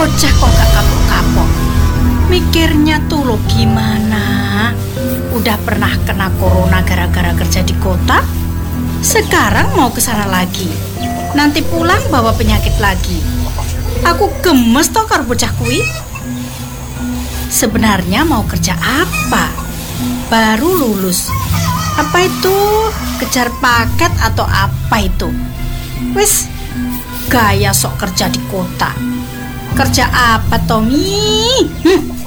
bocah kok gak kapok-kapok. Mikirnya tuh lo gimana? Udah pernah kena corona gara-gara kerja di kota, sekarang mau kesana lagi. Nanti pulang bawa penyakit lagi. Aku gemes toh karo bocah kuwi. Sebenarnya mau kerja apa? Baru lulus. Apa itu? Kejar paket atau apa itu? Wis, gaya sok kerja di kota. Kerja apa, Tommy?